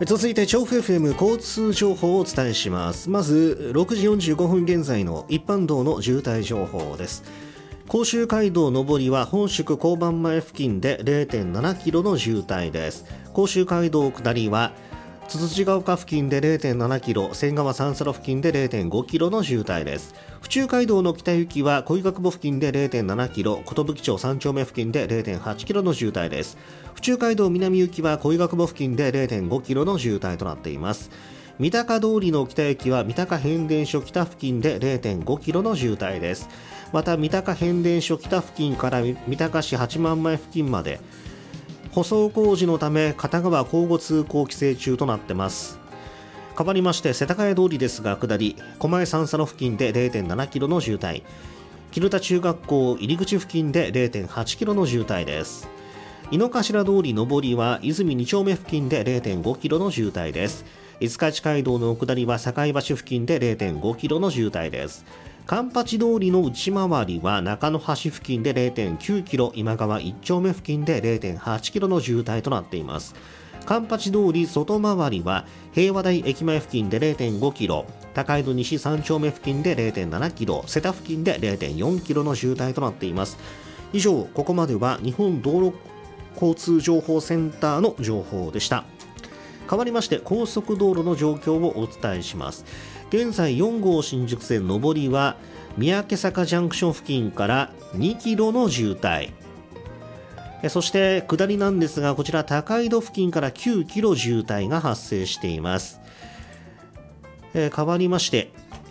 続いて調布 FM 交通情報をお伝えします。まず6時45分現在の一般道の渋滞情報です。甲州街道上りは本宿交番前付近で 0.7 キロの渋滞です。甲州街道下りはつつじが丘付近で 0.7 キロ、仙川三叉路付近で 0.5 キロの渋滞です。府中街道の北行きは小井学母付近で 0.7 キロ、寿町3丁目付近で 0.8 キロの渋滞です。府中街道南行きは小井学母付近で 0.5 キロの渋滞となっています。三鷹通りの北行きは三鷹変電所北付近で 0.5 キロの渋滞です。また三鷹変電所北付近から三鷹市八幡前付近まで舗装工事のため片側交互通行規制中となっています。変わりまして世田谷通りですが下り狛江三叉路付近で 0.7 キロの渋滞、絹田中学校入り口付近で 0.8 キロの渋滞です。井の頭通り上りは泉2丁目付近で 0.5 キロの渋滞です。五日市街道の下りは堺橋付近で 0.5 キロの渋滞です。環八通りの内回りは中野橋付近で 0.9 キロ、今川1丁目付近で 0.8 キロの渋滞となっています。環八通り外回りは平和台駅前付近で 0.5 キロ、高井戸西3丁目付近で 0.7 キロ、瀬田付近で 0.4 キロの渋滞となっています。以上、ここまでは日本道路交通情報センターの情報でした。変わりまして高速道路の状況をお伝えします。現在4号新宿線上りは三宅坂ジャンクション付近から2キロの渋滞、そして下りなんですがこちら高井戸付近から9キロ渋滞が発生しています。変わりまして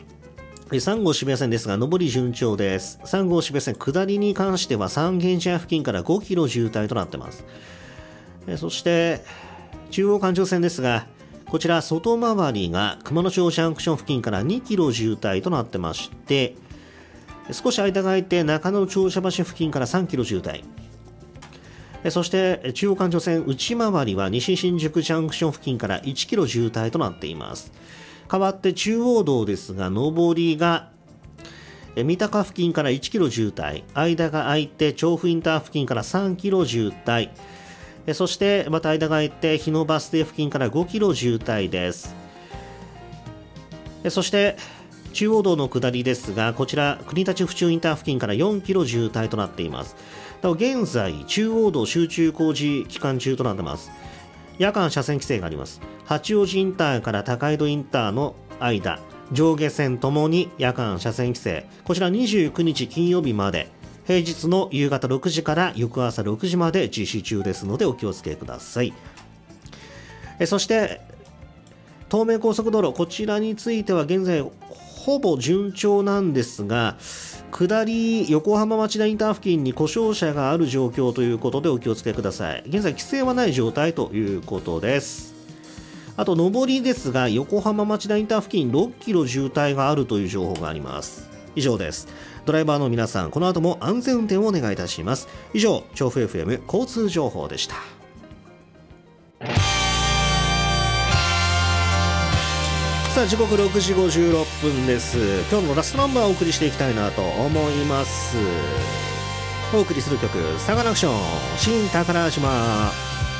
3号渋谷線ですが上り順調です。3号渋谷線下りに関しては三軒茶屋付近から5キロ渋滞となっています。そして中央環状線ですがこちら外回りが熊野町ジャンクション付近から2キロ渋滞となってまして、少し間が空いて中野庁舎橋付近から3キロ渋滞、そして中央環状線内回りは西新宿ジャンクション付近から1キロ渋滞となっています。代わって中央道ですが上りが三鷹付近から1キロ渋滞、間が空いて調布インター付近から3キロ渋滞、そしてまた間が空いて日野バス停付近から5キロ渋滞です。そして中央道の下りですがこちら国立府中インター付近から4キロ渋滞となっています。現在中央道集中工事期間中となっています。夜間車線規制があります。八王子インターから高井戸インターの間上下線ともに夜間車線規制、こちら29日金曜日まで、平日の夕方6時から翌朝6時まで実施中ですのでお気をつけください。そして東名高速道路、こちらについては現在ほぼ順調なんですが下り横浜町田インター付近に故障車がある状況ということでお気をつけください。現在規制はない状態ということです。あと上りですが横浜町田インター付近6キロ渋滞があるという情報があります。以上です。ドライバーの皆さんこの後も安全運転をお願いいたします。以上調布 FM 交通情報でした。さあ時刻6時56分です。今日のラストナンバーをお送りしていきたいなと思います。お送りする曲サカナクション新宝島。